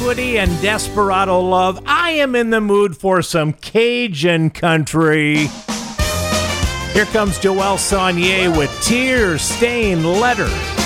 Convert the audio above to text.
Woody and Desperado love. I am in the mood for some Cajun country. Here comes Joel Saunier with Tear Stained Letter.